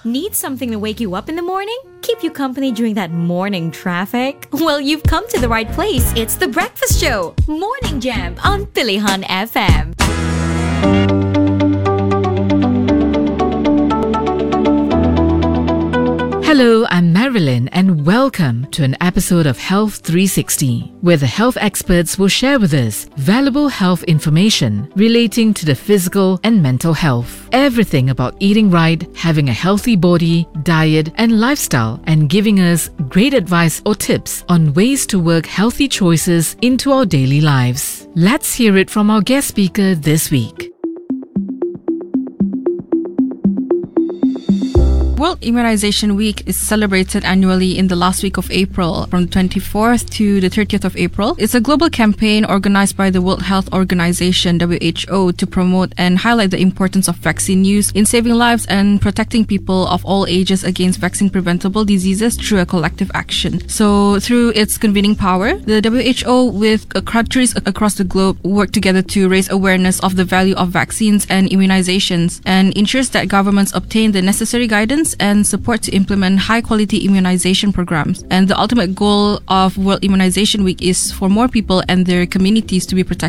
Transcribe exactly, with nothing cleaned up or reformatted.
Need something to wake you up in the morning? Keep you company during that morning traffic? Well, you've come to the right place. It's The Breakfast Show, Morning Jam on Pilihan F M. Hello, I'm Marilyn and welcome to an episode of Health three sixty, where the health experts will share with us valuable health information relating to the physical and mental health. Everything about eating right, having a healthy body, diet and lifestyle, and giving us great advice or tips on ways to work healthy choices into our daily lives. Let's hear it from our guest speaker this week. World Immunization Week is celebrated annually in the last week of April, from the twenty-fourth to the thirtieth of April. It's a global campaign organized by the World Health Organization, W H O, to promote and highlight the importance of vaccine use in saving lives and protecting people of all ages against vaccine-preventable diseases through a collective action. So, through its convening power, the W H O, with countries across the globe, work together to raise awareness of the value of vaccines and immunizations, and ensures that governments obtain the necessary guidance and support to implement high-quality immunization programs. And the ultimate goal of World Immunization Week is for more people and their communities to be protected